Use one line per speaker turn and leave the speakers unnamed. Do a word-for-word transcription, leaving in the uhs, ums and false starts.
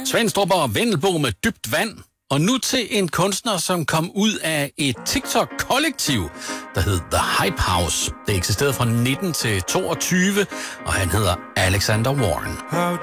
Svenstrup og Vendelbo med Dybt Vand. Og nu til en kunstner, som kom ud af et TikTok-kollektiv, der hed The Hype House. Det eksisterede fra nitten til toogtyve, og han hedder Alexander Warren.